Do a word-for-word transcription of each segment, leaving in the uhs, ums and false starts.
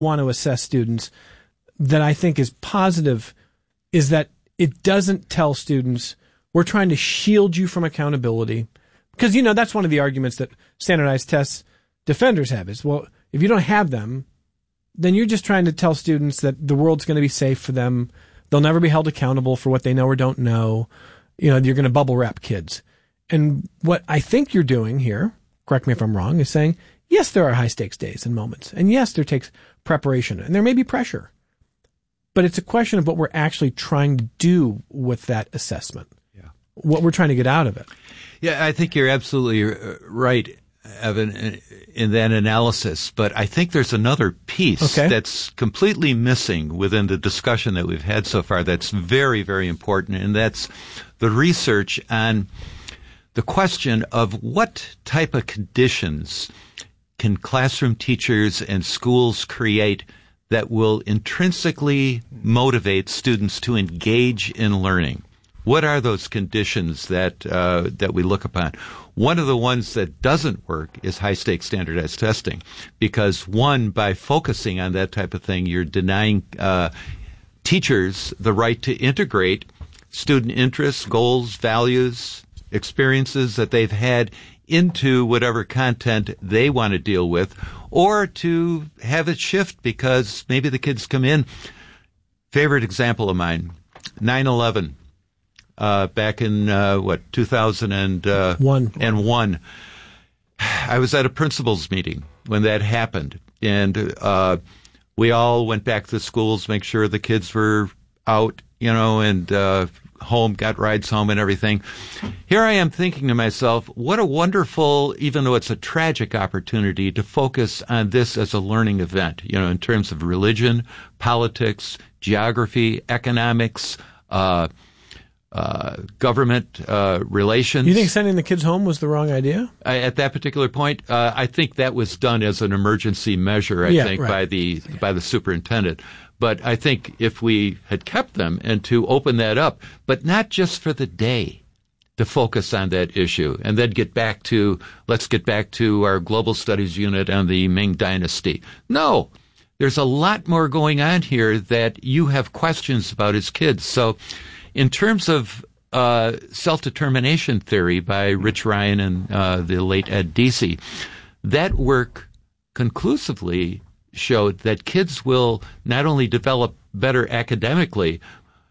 want to assess students that I think is positive is that it doesn't tell students we're trying to shield you from accountability. Because, you know, that's one of the arguments that standardized tests defenders have is, well, if you don't have them, then you're just trying to tell students that the world's going to be safe for them. They'll never be held accountable for what they know or don't know. You know, you're going to bubble wrap kids. And what I think you're doing here, correct me if I'm wrong, is saying, yes, there are high stakes days and moments. And yes, there takes preparation and there may be pressure. But it's a question of what we're actually trying to do with that assessment. Yeah. What we're trying to get out of it. Yeah, I think you're absolutely right, Evan, in that analysis. But I think there's another piece okay. that's completely missing within the discussion that we've had so far that's very, very important, and that's the research on the question of what type of conditions can classroom teachers and schools create that will intrinsically motivate students to engage in learning. What are those conditions that uh, that we look upon? One of the ones that doesn't work is high-stakes standardized testing, because one, by focusing on that type of thing, you're denying uh, teachers the right to integrate student interests, goals, values, experiences that they've had into whatever content they want to deal with, or to have it shift because maybe the kids come in. Favorite example of mine, nine eleven. Uh, back in, uh, what, two thousand one. And one. I was at a principals meeting when that happened. And uh, we all went back to the schools, make sure the kids were out, you know, and uh, home, got rides home and everything. Here I am thinking to myself, what a wonderful, even though it's a tragic opportunity, to focus on this as a learning event, you know, in terms of religion, politics, geography, economics, uh Uh, government uh, relations. You think sending the kids home was the wrong idea? I, at that particular point, uh, I think that was done as an emergency measure, I yeah, think, right. by the by the superintendent. But I think if we had kept them and to open that up, but not just for the day, to focus on that issue and then get back to, let's get back to our global studies unit on the Ming Dynasty. No, there's a lot more going on here that you have questions about as kids. So in terms of uh, self-determination theory by Rich Ryan and uh, the late Ed Deasy, that work conclusively showed that kids will not only develop better academically,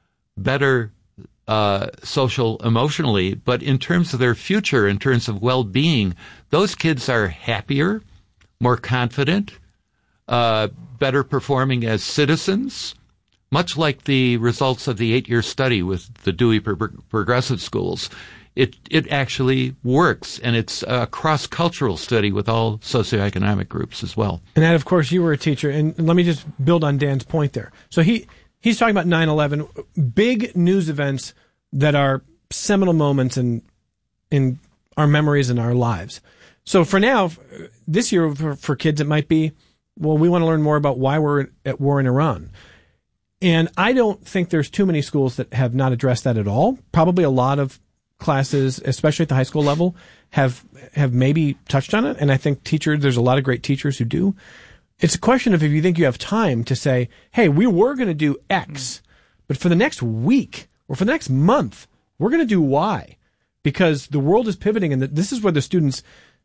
better uh, social emotionally, but in terms of their future, in terms of well-being, those kids are happier, more confident, uh, better performing as citizens, much like the results of the eight-year study with the Dewey Pro- Progressive Schools. It it actually works, and it's a cross-cultural study with all socioeconomic groups as well. And that, of course, you were a teacher, and let me just build on Dan's point there. So he he's talking about nine eleven, big news events that are seminal moments in in our memories and our lives. So for now, this year for, for kids, it might be, well, we want to learn more about why we're at war in Iran. And I don't think there's too many schools that have not addressed that at all. Probably a lot of classes, especially at the high school level, have have maybe touched on it. And I think teachers, there's a lot of great teachers who do. It's a question of if you think you have time to say, hey, we were going to do X, but for the next week or for the next month, we're going to do Y, because the world is pivoting, and this is where the students'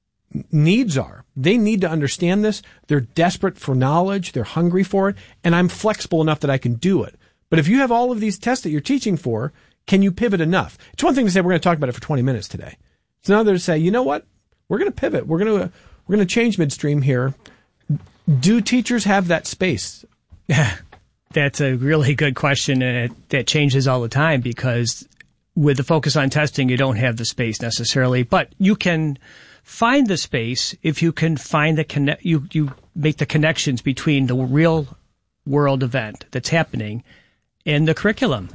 needs are. They need to understand this. They're desperate for knowledge. They're hungry for it. And I'm flexible enough that I can do it. But if you have all of these tests that you're teaching for, can you pivot enough? It's one thing to say we're going to talk about it for twenty minutes today. It's another to say, you know what? We're going to pivot. We're going to we're going to change midstream here. Do teachers have that space? That's a really good question, and it, that changes all the time, because with the focus on testing, you don't have the space necessarily, but you can find the space if you can find the connect. You you make the connections between the real world event that's happening and the curriculum.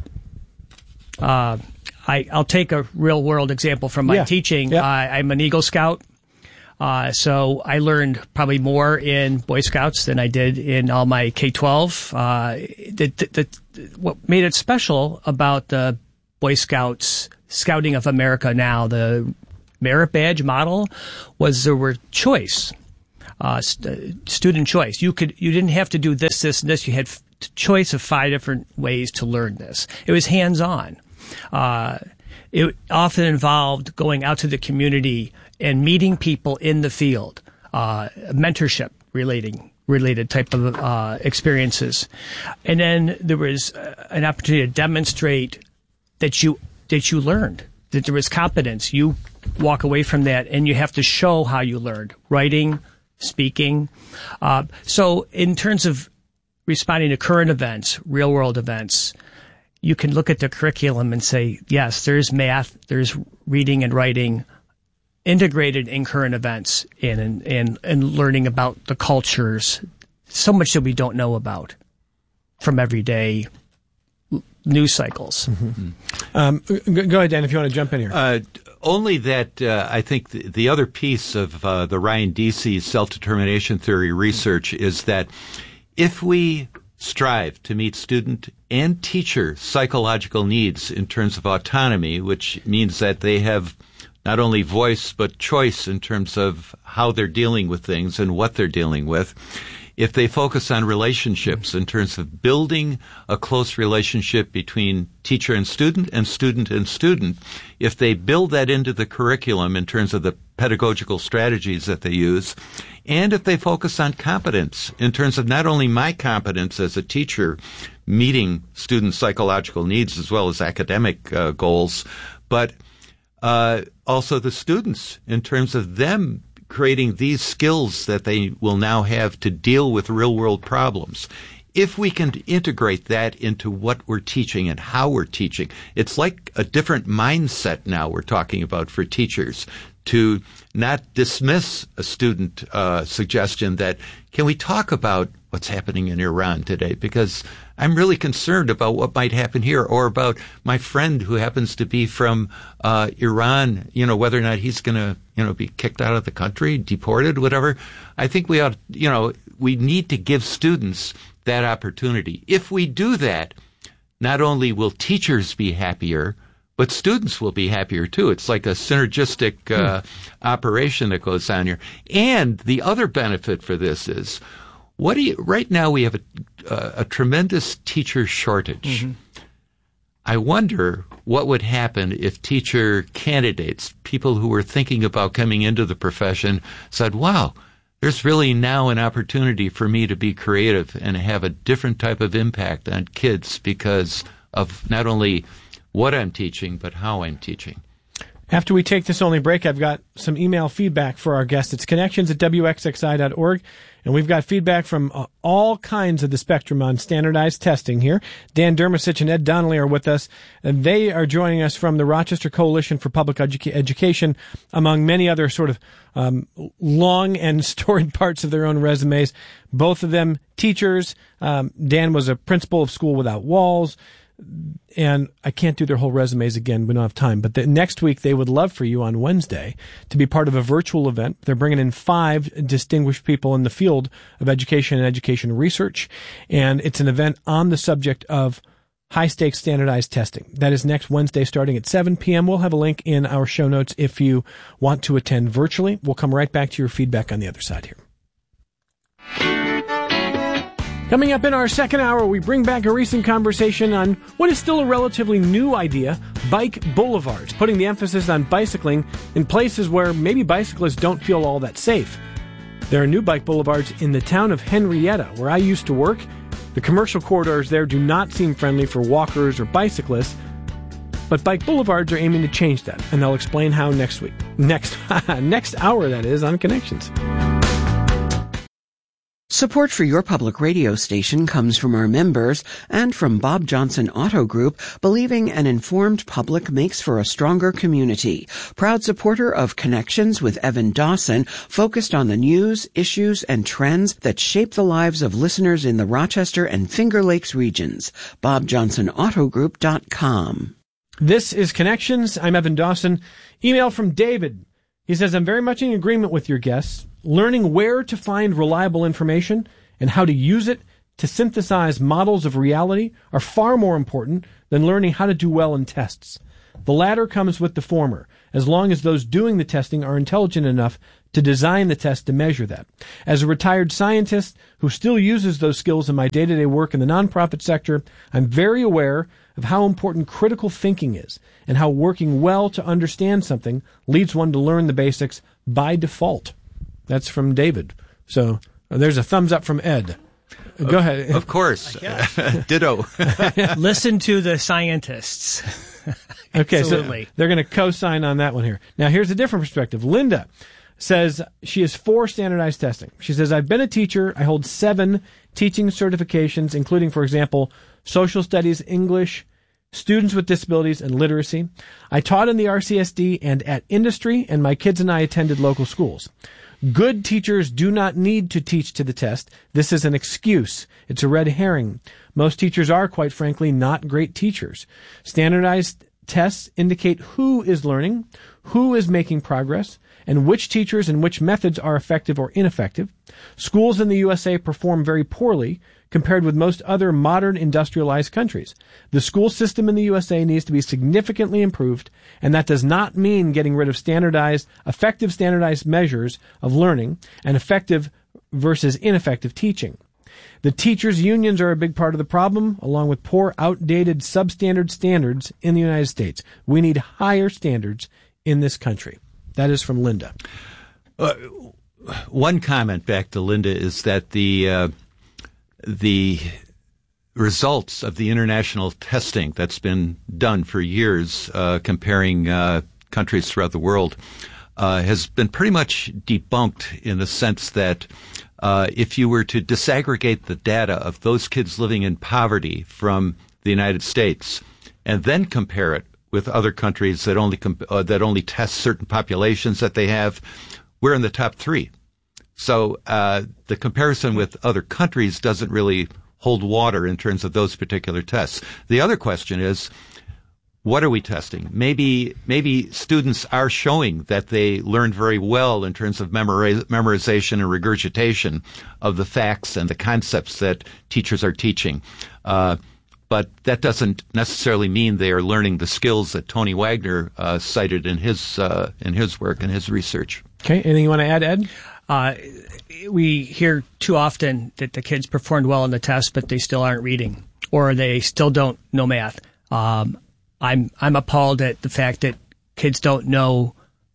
Uh, I I'll take a real world example from my yeah. teaching. Yeah. Uh, I'm an Eagle Scout, uh, so I learned probably more in Boy Scouts than I did in all my K twelve. Uh, the, the, the, what made it special about the Boy Scouts Scouting of America now, the merit badge model, was there were choice. uh, st- student choice. You could, you didn't have to do this, this, and this. You had f- choice of five different ways to learn this. It was hands-on. Uh, it often involved going out to the community and meeting people in the field, uh, mentorship relating, related type of uh, experiences. And then there was uh, an opportunity to demonstrate that you that you learned, that there was competence. You walk away from that and you have to show how you learned, writing, speaking. Uh, so in terms of responding to current events, real world events, you can look at the curriculum and say, yes, there's math, there's reading and writing integrated in current events and, and, and learning about the cultures, so much that we don't know about from everyday news cycles. Mm-hmm. Um, go ahead, Dan, if you want to jump in here. Uh, only that uh, I think the, the other piece of uh, the Ryan Deasy's self-determination theory research is that if we strive to meet student and teacher psychological needs in terms of autonomy, which means that they have not only voice but choice in terms of how they're dealing with things and what they're dealing with, if they focus on relationships in terms of building a close relationship between teacher and student and student and student, if they build that into the curriculum in terms of the pedagogical strategies that they use, and if they focus on competence in terms of not only my competence as a teacher meeting student psychological needs as well as academic uh, goals, but uh, also the students in terms of them creating these skills that they will now have to deal with real-world problems. If we can integrate that into what we're teaching and how we're teaching, it's like a different mindset now we're talking about for teachers, to not dismiss a student uh, suggestion that, can we talk about what's happening in Iran today? Because I'm really concerned about what might happen here, or about my friend who happens to be from uh, Iran, you know, whether or not he's going to, you know, be kicked out of the country, deported, whatever. I think we ought, you know, we need to give students that opportunity. If we do that, not only will teachers be happier, but students will be happier too. It's like a synergistic uh, hmm. operation that goes on here. And the other benefit for this is, what do you, right now we have a, uh, a tremendous teacher shortage. Mm-hmm. I wonder what would happen if teacher candidates, people who were thinking about coming into the profession, said, wow, there's really now an opportunity for me to be creative and have a different type of impact on kids because of not only what I'm teaching, but how I'm teaching. After we take this only break, I've got some email feedback for our guests. It's connections at W X X I dot org. And we've got feedback from uh, all kinds of the spectrum on standardized testing here. Dan Dermesich and Ed Donnelly are with us, and they are joining us from the Rochester Coalition for Public Edu- Education, among many other sort of um, long and storied parts of their own resumes. Both of them teachers. Um, Dan was a principal of School Without Walls. And I can't do their whole resumes again. We don't have time. But the, next week, they would love for you on Wednesday to be part of a virtual event. They're bringing in five distinguished people in the field of education and education research. And it's an event on the subject of high-stakes standardized testing. That is next Wednesday starting at seven p.m. We'll have a link in our show notes if you want to attend virtually. We'll come right back to your feedback on the other side here. Coming up in our second hour, we bring back a recent conversation on what is still a relatively new idea, bike boulevards, putting the emphasis on bicycling in places where maybe bicyclists don't feel all that safe. There are new bike boulevards in the town of Henrietta, where I used to work. The commercial corridors there do not seem friendly for walkers or bicyclists, but bike boulevards are aiming to change that, and they'll explain how next week. Next, next hour, that is, on Connections. Support for your public radio station comes from our members and from Bob Johnson Auto Group, believing an informed public makes for a stronger community. Proud supporter of Connections with Evan Dawson, focused on the news, issues, and trends that shape the lives of listeners in the Rochester and Finger Lakes regions. bob johnson auto group dot com. This is Connections. I'm Evan Dawson. Email from David. He says, I'm very much in agreement with your guests. Learning where to find reliable information and how to use it to synthesize models of reality are far more important than learning how to do well in tests. The latter comes with the former, as long as those doing the testing are intelligent enough to design the test to measure that. As a retired scientist who still uses those skills in my day-to-day work in the nonprofit sector, I'm very aware of how important critical thinking is and how working well to understand something leads one to learn the basics by default. That's from David. So uh, there's a thumbs up from Ed. Uh, Go of, ahead. Of course. Ditto. Listen to the scientists. Okay, Absolutely. So they're going to co-sign on that one here. Now, here's a different perspective. Linda says she has four standardized testing. She says, I've been a teacher. I hold seven teaching certifications, including, for example, social studies, English, students with disabilities, and literacy. I taught in the R C S D and at industry, and my kids and I attended local schools. Good teachers do not need to teach to the test. This is an excuse. It's a red herring. Most teachers are, quite frankly, not great teachers. Standardized tests indicate who is learning, who is making progress, and which teachers and which methods are effective or ineffective. Schools in the U S A perform very poorly compared with most other modern industrialized countries. The school system in the U S A needs to be significantly improved, and that does not mean getting rid of standardized, effective standardized measures of learning and effective versus ineffective teaching. The teachers' unions are a big part of the problem, along with poor, outdated, substandard standards in the United States. We need higher standards in this country. That is from Linda. Uh, one comment back to Linda is that the uh, the results of the international testing that's been done for years, uh, comparing uh, countries throughout the world, uh, has been pretty much debunked in the sense that uh, if you were to disaggregate the data of those kids living in poverty from the United States and then compare it with other countries that only comp- uh, that only test certain populations that they have, we're in the top three. So uh, the comparison with other countries doesn't really hold water in terms of those particular tests. The other question is, what are we testing? Maybe maybe students are showing that they learn very well in terms of memoriz- memorization and regurgitation of the facts and the concepts that teachers are teaching. Uh, but that doesn't necessarily mean they are learning the skills that Tony Wagner uh, cited in his uh, in his work and his research. Okay, anything you want to add, Ed? Uh, we hear too often that the kids performed well on the test, but they still aren't reading, or they still don't know math. Um, I'm I'm appalled at the fact that kids don't know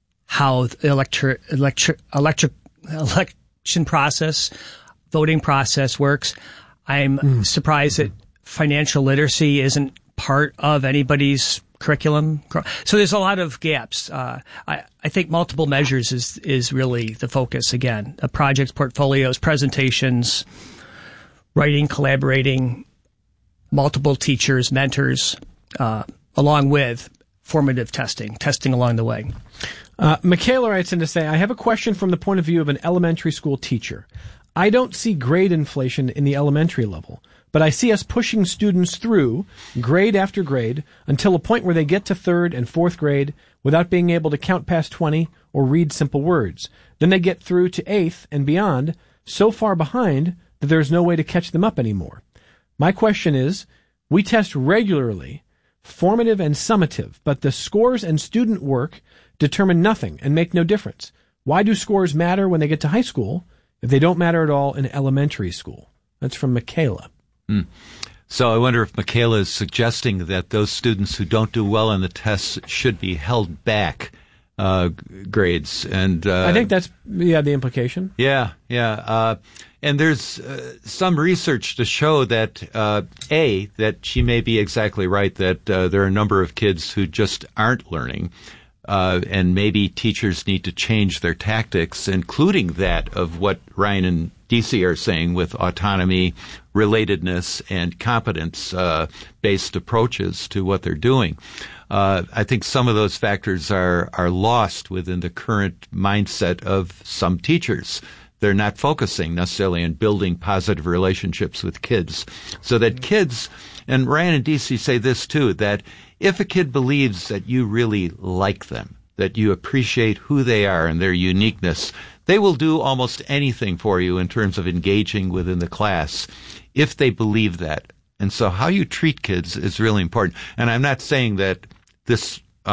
how the electri- electri- electric election process, voting process works. I'm mm. surprised that financial literacy isn't part of anybody's curriculum. So there's a lot of gaps. Uh, I, I think multiple measures is is really the focus again. Uh, projects, portfolios, presentations, writing, collaborating, multiple teachers, mentors, uh, along with formative testing, testing along the way. Uh, Michaela writes in to say, I have a question from the point of view of an elementary school teacher. I don't see grade inflation in the elementary level, but I see us pushing students through grade after grade until a point where they get to third and fourth grade without being able to count past twenty or read simple words. Then they get through to eighth and beyond, so far behind that there's no way to catch them up anymore. My question is, we test regularly, formative and summative, but the scores and student work determine nothing and make no difference. Why do scores matter when they get to high school if they don't matter at all in elementary school? That's from Michaela. Mm. So I wonder if Michaela is suggesting that those students who don't do well on the tests should be held back uh, grades. And uh, I think that's yeah the implication. Yeah, yeah. Uh, and there's uh, some research to show that, uh, A, that she may be exactly right, that uh, there are a number of kids who just aren't learning. Uh, and maybe teachers need to change their tactics, including that of what Ryan and D C are saying with autonomy, relatedness, and competence-based uh, approaches to what they're doing. Uh, I think some of those factors are, are lost within the current mindset of some teachers. They're not focusing necessarily on building positive relationships with kids. So that kids, and Ryan and D C say this too, that if a kid believes that you really like them, that you appreciate who they are and their uniqueness, they will do almost anything for you in terms of engaging within the class if they believe that. And so how you treat kids is really important. And I'm not saying that this uh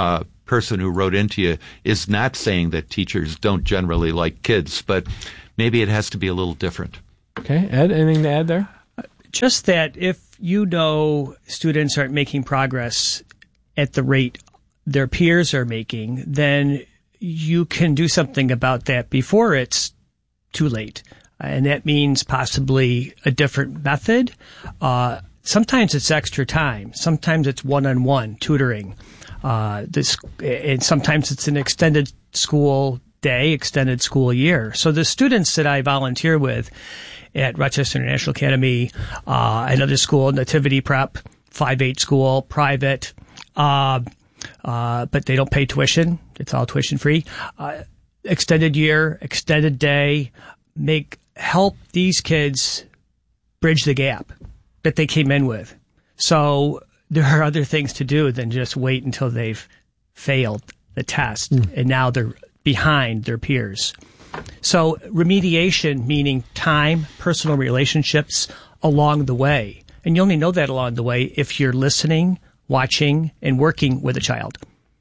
person who wrote into you is not saying that teachers don't generally like kids, but maybe it has to be a little different. Okay. Ed, anything to add there? Just that if you know students aren't making progress at the rate their peers are making, then you can do something about that before it's too late. And that means possibly a different method. Uh, sometimes it's extra time. Sometimes it's one-on-one tutoring. Uh, this, and sometimes it's an extended school day, extended school year. So the students that I volunteer with at Rochester International Academy, uh, another school, Nativity Prep, five eight school, private, uh, uh, but they don't pay tuition. It's all tuition free. Uh, extended year, extended day, make, help these kids bridge the gap that they came in with. So there are other things to do than just wait until they've failed the test mm. and now they're behind their peers. So remediation, meaning time, personal relationships along the way. And you only know that along the way if you're listening, watching, and working with a child.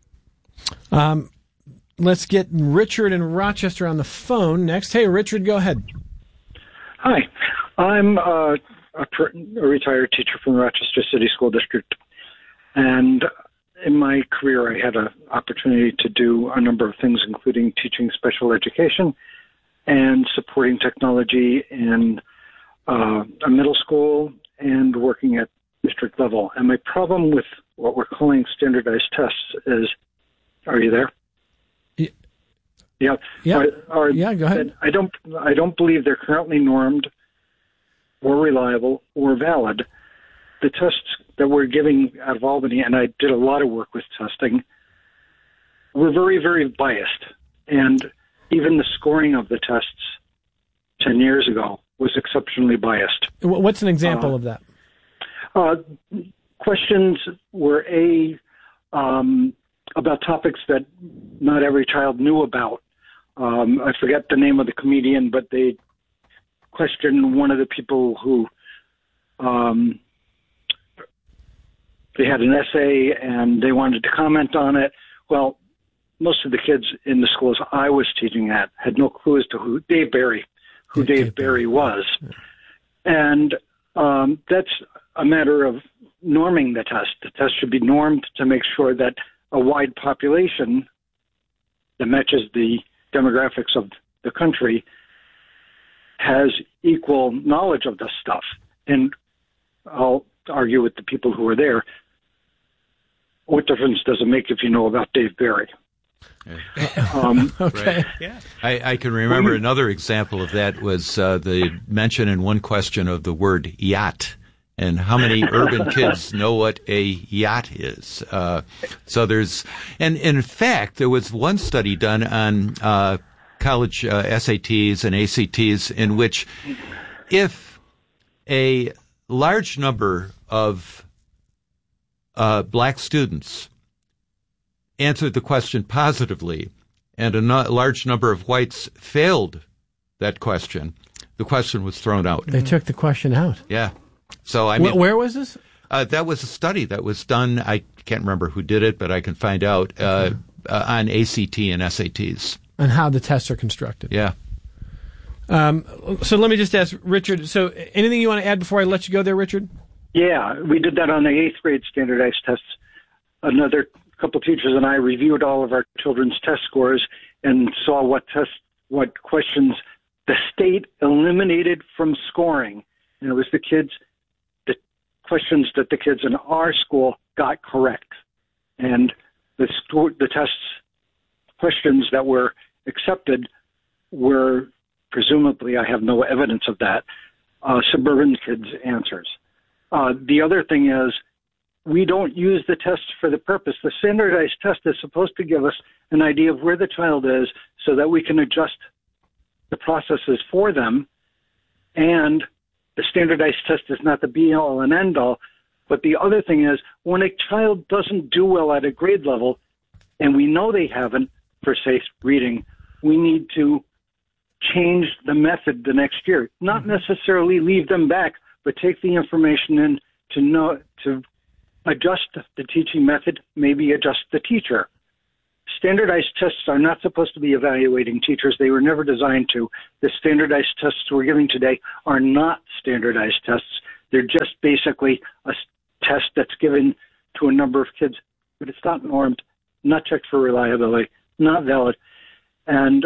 Um, let's get Richard in Rochester on the phone next. Hey, Richard, go ahead. Hi. I'm uh, a, a retired teacher from the Rochester City School District. And in my career, I had an opportunity to do a number of things, including teaching special education and supporting technology in uh, a middle school and working at district level. And my problem with what we're calling standardized tests is, are you there? Yeah. Yeah. Yeah. Are, are, yeah. Go ahead. I don't. I don't believe they're currently normed, or reliable, or valid. The tests that we're giving out of Albany, and I did a lot of work with testing, were very, very biased. And even the scoring of the tests ten years ago was exceptionally biased. What's an example uh, of that? Uh, questions were a um, about topics that not every child knew about. Um, I forget the name of the comedian, but they questioned one of the people who um, they had an essay and they wanted to comment on it. Well, most of the kids in the schools I was teaching at had no clue as to who Dave Barry, who Dave, Dave Barry was. Yeah. And um, that's a matter of norming the test. The test should be normed to make sure that a wide population that matches the demographics of the country has equal knowledge of this stuff. And I'll argue with the people who are there, what difference does it make if you know about Dave Barry? Um, okay. Right. Yeah. I, I can remember another example of that was uh, the mention in one question of the word yacht. And how many urban kids know what a yacht is? Uh, so there's, and, and in fact, there was one study done on uh, college uh, S A Ts and A C Ts in which if a large number of uh, black students answered the question positively and a no- large number of whites failed that question, the question was thrown out. They took the question out. Yeah. So I mean, where was this? Uh, that was a study that was done. I can't remember who did it, but I can find out uh, okay. uh, on A C T and S A Ts. And how the tests are constructed. Yeah. Um, so let me just ask Richard. So anything you want to add before I let you go there, Richard? Yeah, we did that on the eighth grade standardized tests. Another couple teachers and I reviewed all of our children's test scores and saw what test, what questions the state eliminated from scoring, and it was the kids. Questions that the kids in our school got correct, and the st- the tests questions that were accepted were presumably, I have no evidence of that, uh, suburban kids' answers. Uh, the other thing is we don't use the tests for the purpose. The standardized test is supposed to give us an idea of where the child is so that we can adjust the processes for them, and the standardized test is not the be-all and end-all, but the other thing is when a child doesn't do well at a grade level, and we know they haven't, for, say, reading, we need to change the method the next year. Not necessarily leave them back, but take the information in to know to adjust the teaching method, maybe adjust the teacher. standardized tests are not supposed to be evaluating teachers. They were never designed to. The standardized tests we're giving today are not standardized tests. They're just basically a test that's given to a number of kids, but it's not normed, not checked for reliability, not valid. And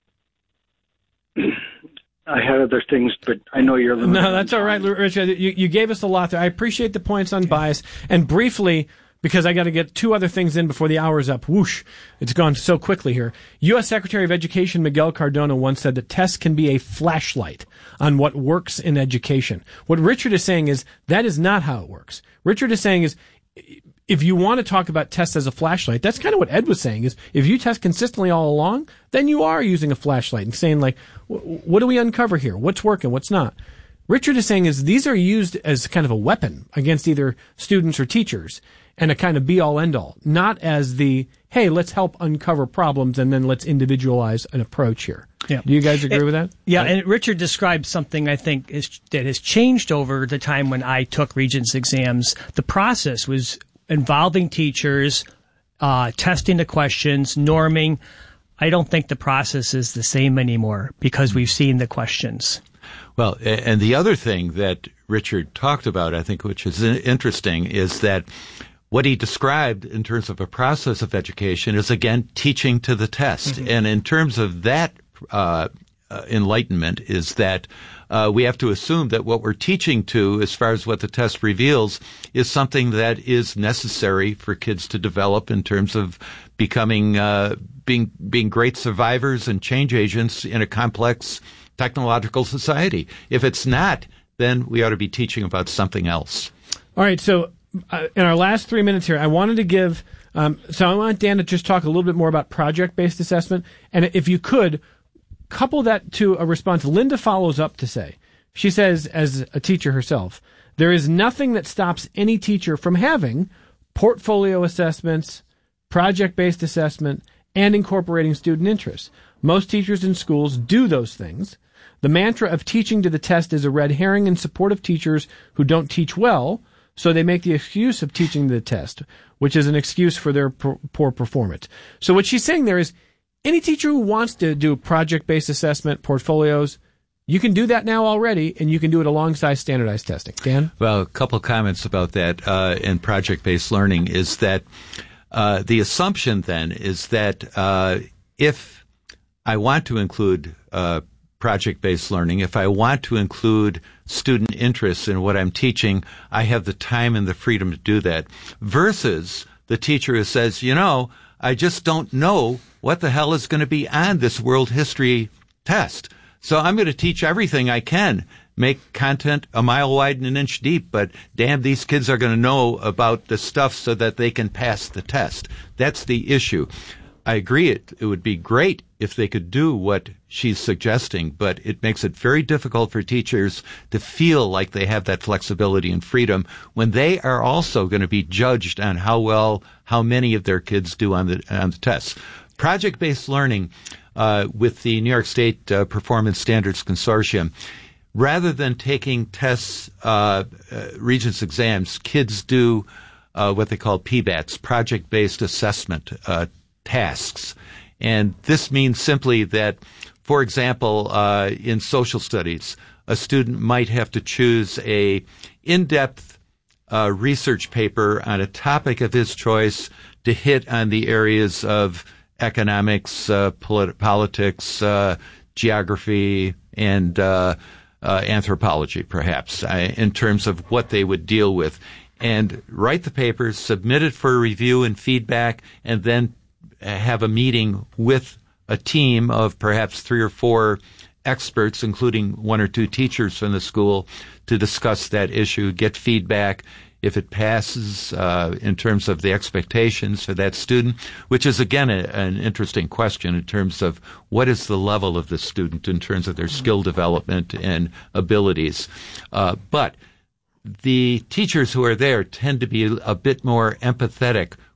I had other things, but I know you're limited. No, that's all right, Richard. You, you gave us a lot there. I appreciate the points on bias. And briefly, because I got to get two other things in before the hour's up. Whoosh. It's gone so quickly here. U S Secretary of Education Miguel Cardona once said that tests can be a flashlight on what works in education. What Richard is saying is that is not how it works. Richard is saying is if you want to talk about tests as a flashlight, that's kind of what Ed was saying is if you test consistently all along, then you are using a flashlight and saying like, what do we uncover here? What's working? What's not? Richard is saying is these are used as kind of a weapon against either students or teachers and a kind of be-all, end-all, not as the, hey, let's help uncover problems and then let's individualize an approach here. Yeah. Do you guys agree it, with that? Yeah, and Richard described something I think is, that has changed over the time when I took Regents exams. The process was involving teachers, uh, testing the questions, norming. I don't think the process is the same anymore because we've seen the questions. Well, and the other thing that Richard talked about, I think, which is interesting, is that what he described in terms of a process of education is, again, teaching to the test. Mm-hmm. And in terms of that uh, uh, enlightenment is that uh, we have to assume that what we're teaching to, as far as what the test reveals, is something that is necessary for kids to develop in terms of becoming, uh, being, being great survivors and change agents in a complex technological society. If it's not, then we ought to be teaching about something else. All right, so uh, in our last three minutes here, I wanted to give, um, so I want Dan to just talk a little bit more about project-based assessment, and if you could, couple that to a response. Linda follows up to say, she says, as a teacher herself, there is nothing that stops any teacher from having portfolio assessments, project-based assessment, and incorporating student interests. Most teachers in schools do those things. The mantra of teaching to the test is a red herring in support of teachers who don't teach well, so they make the excuse of teaching to the test, which is an excuse for their p- poor performance. So what she's saying there is any teacher who wants to do project-based assessment, portfolios, you can do that now already, and you can do it alongside standardized testing. Dan? Well, a couple comments about that uh, in project-based learning is that uh, the assumption then is that uh, if I want to include uh, project-based learning, if I want to include student interests in what I'm teaching, I have the time and the freedom to do that. Versus the teacher who says, you know, I just don't know what the hell is going to be on this world history test. So I'm going to teach everything I can, make content a mile wide and an inch deep, but damn, these kids are going to know about the stuff so that they can pass the test. That's the issue. I agree it, it would be great if they could do what she's suggesting, but it makes it very difficult for teachers to feel like they have that flexibility and freedom when they are also going to be judged on how well, how many of their kids do on the, on the tests. Project-based learning uh, with the New York State uh, Performance Standards Consortium, rather than taking tests, uh, uh, Regents exams, kids do uh, what they call P BATS, project-based assessment uh tasks. And this means simply that, for example, uh, in social studies, a student might have to choose a in-depth uh, research paper on a topic of his choice to hit on the areas of economics, uh, polit- politics, uh, geography, and uh, uh, anthropology, perhaps, uh, in terms of what they would deal with. And write the papers, submit it for review and feedback, and then have a meeting with a team of perhaps three or four experts, including one or two teachers from the school, to discuss that issue, get feedback if it passes uh, in terms of the expectations for that student, which is, again, a, an interesting question in terms of what is the level of the student in terms of their skill development and abilities. Uh, but the teachers who are there tend to be a bit more empathetic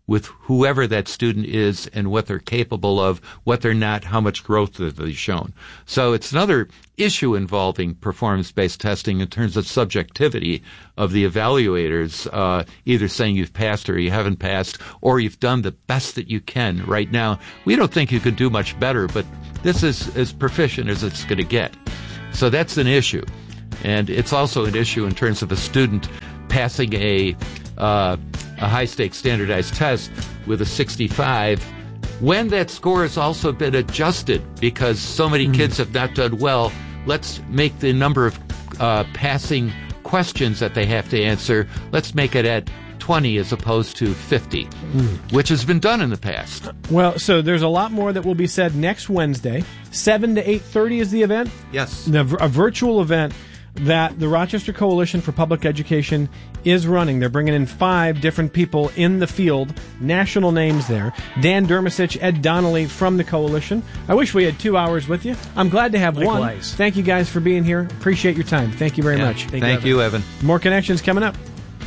with whoever that student is and what they're capable of, what they're not, how much growth have they shown. So it's another issue involving performance-based testing in terms of subjectivity of the evaluators, uh, either saying you've passed or you haven't passed, or you've done the best that you can right now. We don't think you could do much better, but this is as proficient as it's going to get. So that's an issue. And it's also an issue in terms of a student passing a uh, a high-stakes standardized test with a sixty-five when that score has also been adjusted because so many mm. kids have not done well. Let's make the number of uh, passing questions that they have to answer, let's make it at twenty as opposed to fifty, mm. which has been done in the past. Well, so there's a lot more that will be said next Wednesday. seven to eight thirty is the event? Yes. The, a virtual event that the Rochester Coalition for Public Education is running. They're bringing in five different people in the field, national names there. Dan Dermesich, Ed Donnelly from the Coalition. I wish we had two hours with you. I'm glad to have Likewise. one. Thank you guys for being here. Appreciate your time. Thank you very yeah. much. Thank, Thank you, Evan. More Connections coming up.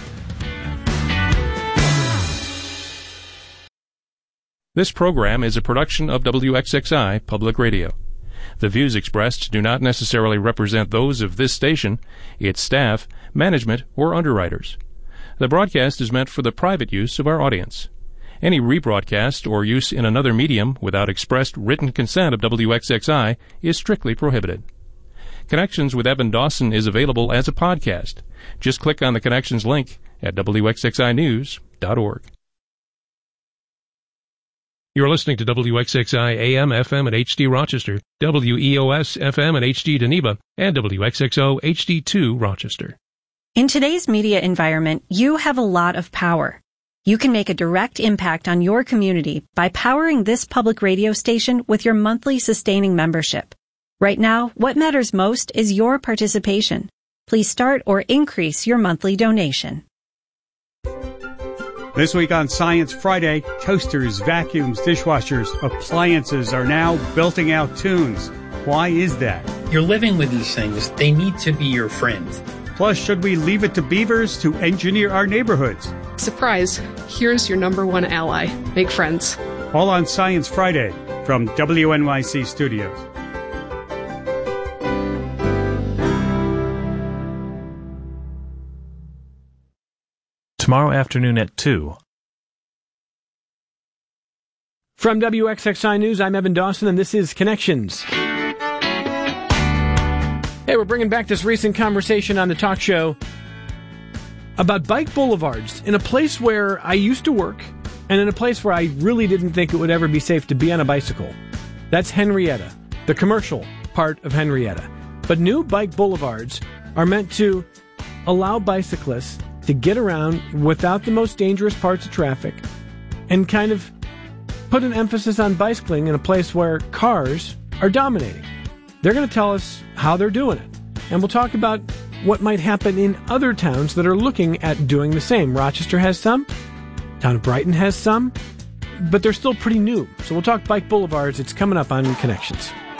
This program is a production of W X X I Public Radio. The views expressed do not necessarily represent those of this station, its staff, management, or underwriters. The broadcast is meant for the private use of our audience. Any rebroadcast or use in another medium without expressed written consent of W X X I is strictly prohibited. Connections with Evan Dawson is available as a podcast. Just click on the Connections link at W X X I news dot org. You're listening to W X X I A M, F M, and H D Rochester, W E O S, F M, and H D Geneva, and W X X O, H D two Rochester. In today's media environment, you have a lot of power. You can make a direct impact on your community by powering this public radio station with your monthly sustaining membership. Right now, what matters most is your participation. Please start or increase your monthly donation. This week on Science Friday, toasters, vacuums, dishwashers, appliances are now belting out tunes. Why is that? You're living with these things. They need to be your friend. Plus, should we leave it to beavers to engineer our neighborhoods? Surprise! Here's your number one ally. Make friends. All on Science Friday from W N Y C Studios. Tomorrow afternoon at two. From W X X I News, I'm Evan Dawson, and this is Connections. Hey, we're bringing back this recent conversation on the talk show about bike boulevards in a place where I used to work and in a place where I really didn't think it would ever be safe to be on a bicycle. That's Henrietta, the commercial part of Henrietta. But new bike boulevards are meant to allow bicyclists to get around without the most dangerous parts of traffic and kind of put an emphasis on bicycling in a place where cars are dominating. They're going to tell us how they're doing it. And we'll talk about what might happen in other towns that are looking at doing the same. Rochester has some. Town of Brighton has some. But they're still pretty new. So we'll talk bike boulevards. It's coming up on Connections.